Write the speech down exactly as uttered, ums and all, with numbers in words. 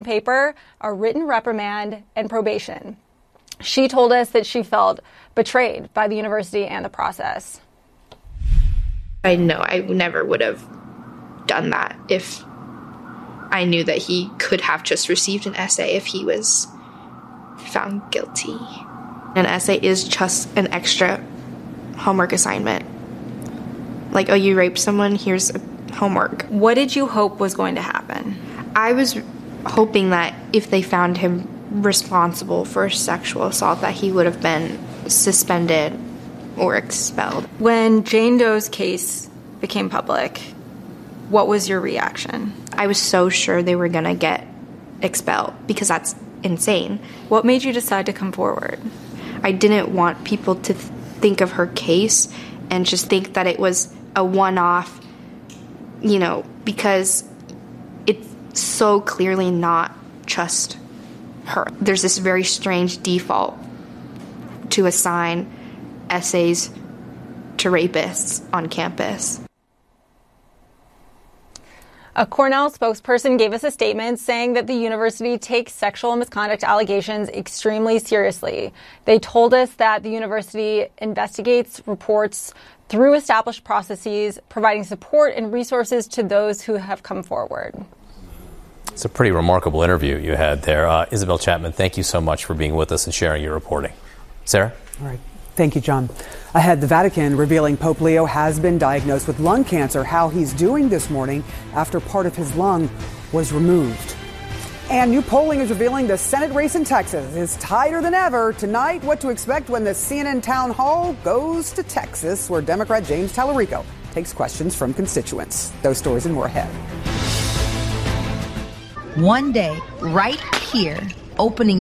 paper, a written reprimand, and probation. She told us that she felt betrayed by the university and the process. I know I never would have done that if I knew that he could have just received an essay if he was found guilty. An essay is just an extra homework assignment. Like, oh, you raped someone, here's a homework. What did you hope was going to happen? I was hoping that if they found him responsible for sexual assault, that he would have been suspended or expelled. When Jane Doe's case became public, what was your reaction? I was so sure they were going to get expelled because that's insane. What made you decide to come forward? I didn't want people to th- think of her case and just think that it was a one-off, you know, because it's so clearly not just her. There's this very strange default to assign essays to rapists on campus. A Cornell spokesperson gave us a statement saying that the university takes sexual misconduct allegations extremely seriously. They told us that the university investigates reports through established processes, providing support and resources to those who have come forward. It's a pretty remarkable interview you had there. Uh, Isabel Chapman, thank you so much for being with us and sharing your reporting. Sarah? All right. Thank you, John. Ahead, the Vatican revealing Pope Leo has been diagnosed with lung cancer, how he's doing this morning after part of his lung was removed. And new polling is revealing the Senate race in Texas is tighter than ever. Tonight, what to expect when the C N N Town Hall goes to Texas, where Democrat James Tallarico takes questions from constituents. Those stories and more ahead. One day, right here, opening